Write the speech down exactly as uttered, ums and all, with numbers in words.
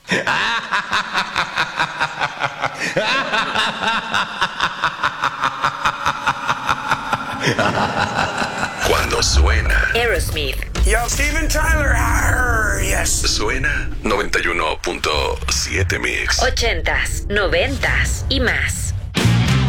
Cuando suena Aerosmith. Yo, Steven Tyler. Arr, yes. Suena noventa y uno punto siete Mix. Ochentas, noventas y más.